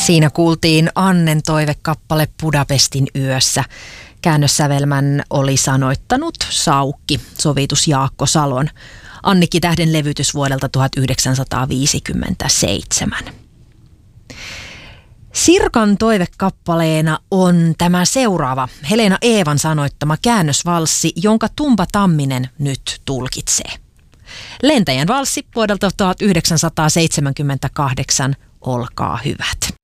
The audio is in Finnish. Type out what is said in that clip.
Siinä kuultiin Annen toivekappale Budapestin yössä. Käännössävelmän oli sanoittanut Saukki, sovitus Jaakko Salon. Annikki Tähden levytys vuodelta 1957. Sirkan toivekappaleena on tämä seuraava Helena Eevan sanoittama käännösvalssi, jonka Tumba Tamminen nyt tulkitsee. Lentäjän valssi vuodelta 1978, olkaa hyvät.